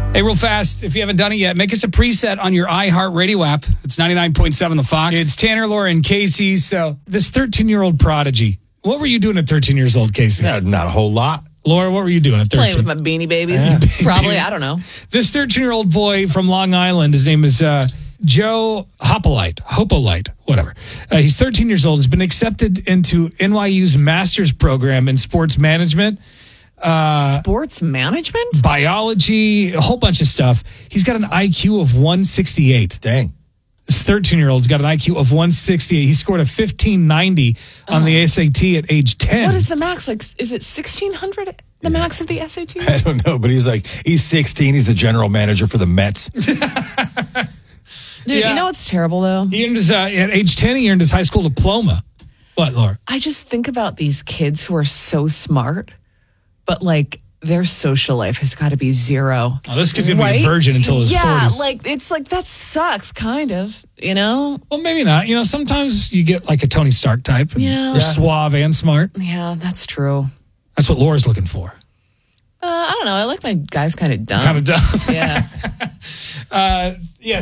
Hey, real fast, if you haven't done it yet, make us a preset on your iHeartRadio app. It's 99.7 The Fox. It's Tanner, Laura, and Casey. So this 13-year-old prodigy, what were you doing at 13 years old, Casey? Not a whole lot. Laura, what were you doing at 13? Playing with my Beanie Babies. Probably, I don't know. This 13-year-old boy from Long Island, his name is Joe Hopolite, whatever. He's 13 years old. He's been accepted into NYU's master's program in sports management. Sports management? Biology, a whole bunch of stuff. He's got an IQ of 168. Dang. This 13-year-old's got an IQ of 168. He scored a 1590 on the SAT at age 10. What is the max? Like, is it 1,600? The max of the SAT? I don't know, but he's 16. He's the general manager for the Mets. Dude, you know what's terrible, though? He earned his, at age 10, he earned his high school diploma. What, Laura? I just think about these kids who are so smart, but like their social life has got to be zero. Oh, this kid's going to be a virgin until his 40s. It's like that sucks, kind of, you know? Well, maybe not. You know, sometimes you get like a Tony Stark type. Yeah. They're suave and smart. Yeah, that's true. That's what Laura's looking for. I don't know. I like my guys kind of dumb. Kind of dumb. Yeah. Yeah.